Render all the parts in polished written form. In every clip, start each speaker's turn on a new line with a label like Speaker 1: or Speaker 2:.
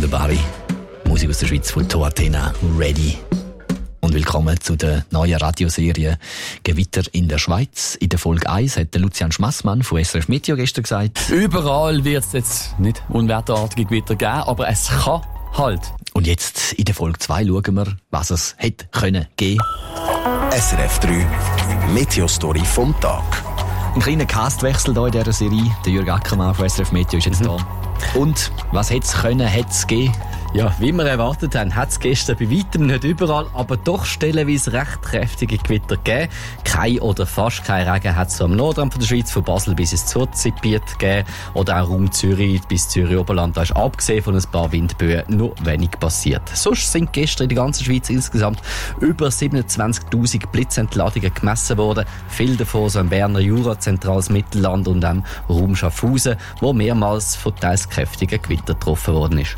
Speaker 1: wunderbare Musik aus der Schweiz von Toatena, Ready. Und willkommen zu der neuen Radioserie Gewitter in der Schweiz. In der Folge 1 hat der Lucian Schmassmann von SRF Meteo gestern gesagt:
Speaker 2: Überall wird es jetzt nicht unwetterartige Gewitter geben, aber es kann halt.
Speaker 1: Und jetzt in der Folge 2 schauen wir, was es hätte können geben.
Speaker 3: SRF 3 Meteo-Story vom Tag.
Speaker 1: Ein kleiner Castwechsel hier in dieser Serie. Der Jürg Ackermann von SRF Meteo ist jetzt da. Und was hätte es können, hätte es gegeben?
Speaker 2: Ja, wie wir erwartet haben, hat es gestern bei weitem nicht überall, aber doch stellenweise recht kräftige Gewitter gegeben. Kein oder fast kein Regen hat es so am Nordrand von der Schweiz, von Basel bis ins Zurzgebiet gegeben. Oder auch Raum Zürich bis Zürich-Oberland. Da ist abgesehen von ein paar Windböen nur wenig passiert. Sonst sind gestern in der ganzen Schweiz insgesamt über 27'000 Blitzentladungen gemessen worden. Viel davon so im Berner Jura, zentrales Mittelland und am Raum Schaffhausen, wo mehrmals von teils kräftigen Gewitter getroffen worden ist.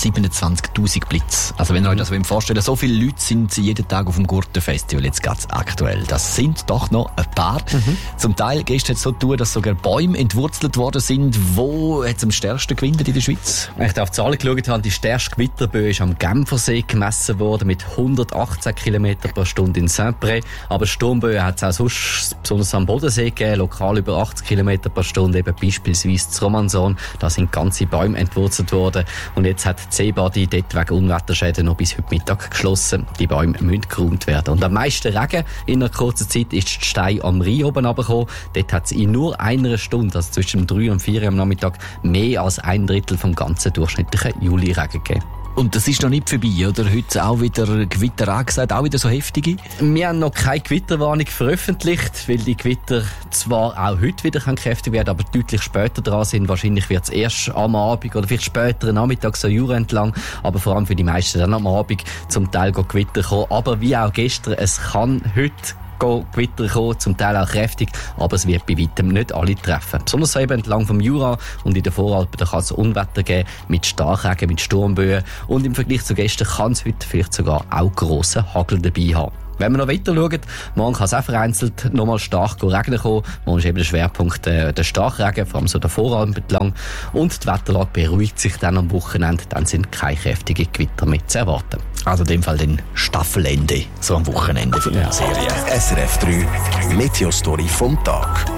Speaker 1: 27'000 Blitz. Also wenn ihr euch das vorstellt, so viele Leute sind jeden Tag auf dem Gurtenfestival jetzt ganz aktuell. Das sind doch noch ein paar. Zum Teil gestern so tun, dass sogar Bäume entwurzelt worden sind. Wo hat es am stärksten gewindet in der Schweiz?
Speaker 2: Wenn ich auf die Zahlen geschaut habe, die stärkste Gewitterböe ist am Genfersee gemessen worden mit 118 km pro Stunde in Saint-Pré. Aber Sturmböen hat es auch sonst, besonders am Bodensee gegeben, lokal über 80 km pro Stunde, eben beispielsweise zu Romanson. Da sind ganze Bäume entwurzelt worden. Und jetzt hat die Seebadi dort wegen Unwetterschäden noch bis heute Mittag geschlossen. Die Bäume müssen geräumt werden. Und am meisten Regen in einer kurzen Zeit ist die Stein am Rhein oben runtergekommen. Dort hat es in nur einer Stunde, also zwischen 3 und 4 am Nachmittag, mehr als 1/3 vom ganzen durchschnittlichen Juli-Regen gegeben.
Speaker 1: Und das ist noch nicht vorbei, oder? Heute auch wieder Gewitter angesagt, auch wieder so heftige?
Speaker 2: Wir haben noch keine Gewitterwarnung veröffentlicht, weil die Gewitter zwar auch heute wieder kräftig werden, aber deutlich später dran sind. Wahrscheinlich wird es erst am Abend oder vielleicht später am Nachmittag so Jura entlang, aber vor allem für die meisten dann am Abend zum Teil Gewitter kommen. Aber wie auch gestern, es kann heute Gewitter kommen, zum Teil auch kräftig, aber es wird bei weitem nicht alle treffen. Besonders eben entlang vom Jura und in den Voralpen, da kann es Unwetter geben mit Starkregen, mit Sturmböen und im Vergleich zu gestern kann es heute vielleicht sogar auch grossen Hagel dabei haben. Wenn wir noch weiter schauen, morgen kann es auch vereinzelt nochmal stark regnen kommen. Morgen ist eben der Schwerpunkt der Starkregen, vor allem so der Voralpen entlang. Und die Wetterlage beruhigt sich dann am Wochenende, dann sind keine kräftigen Gewitter mehr zu erwarten.
Speaker 1: Also in dem Fall den Staffelende, so am Wochenende von der Serie.
Speaker 3: SRF 3 Meteo-Story vom Tag.